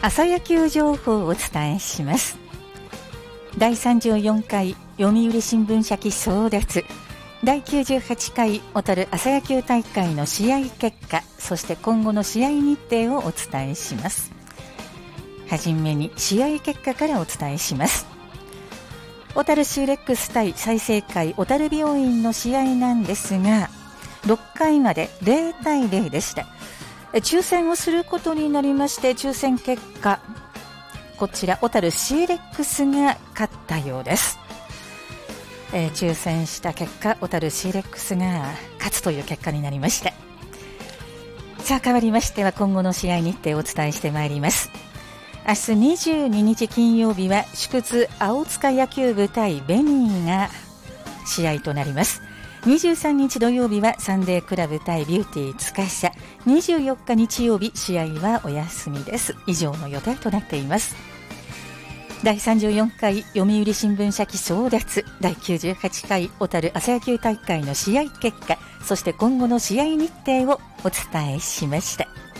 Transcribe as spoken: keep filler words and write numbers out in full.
朝野球情報をお伝えします。だいさんじゅうよんかい読売新聞社記総列だいきゅうじゅうはちかい小樽朝野球大会の試合結果、そして今後の試合日程をお伝えします。はじめに試合結果からお伝えします。小樽シーレックス対済生会小樽病院の試合なんですが、ろっかいまでゼロたいゼロでした。抽選をすることになりまして、抽選結果こちら小樽シーレックスが勝ったようです。えー、抽選した結果小樽シーレックスが勝つという結果になりました。さあ変わりましては今後の試合日程をお伝えしてまいります。明日にじゅうににち金曜日は祝津青塚野球部対ベニーが試合となります。にじゅうさんにち土曜日はサンデークラブ対ビューティーつかしゃ、にじゅうよっか日曜日試合はお休みです。以上の予定となっています。だいさんじゅうよんかい読売新聞社記総列だいきゅうじゅうはちかい小樽朝野球大会の試合結果、そして今後の試合日程をお伝えしました。